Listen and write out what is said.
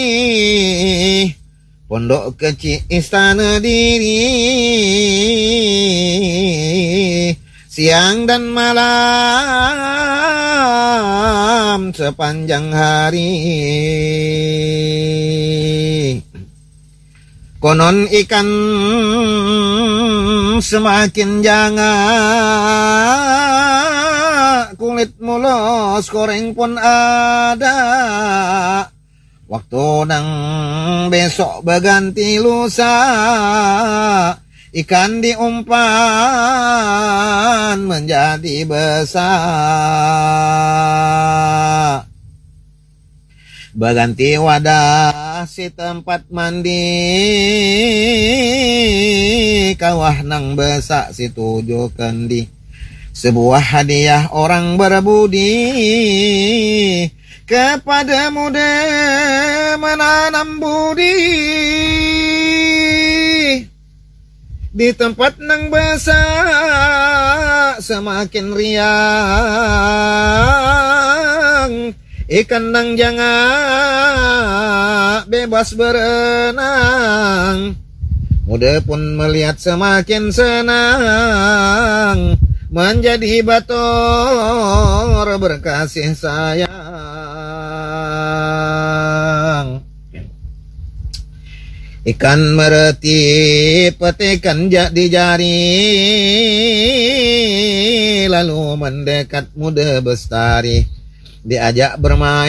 pondok kecil istana diri, siang dan malam sepanjang hari. Konon ikan semakin janga, kulit mulus goreng pun ada. Waktu nang besok berganti lusa, ikan diumpan menjadi besar. Berganti wadah si tempat mandi, kawah nang besak si 7 kendi. Sebuah hadiah orang berbudi, kepada muda menanam budi. Di tempat nang besak semakin riang, ikan nang janga bebas berenang. Muda pun melihat semakin senang, menjadi bator berkasih sayang. Ikan mereti petikan di jari, lalu mendekat muda bestari, diajak bermain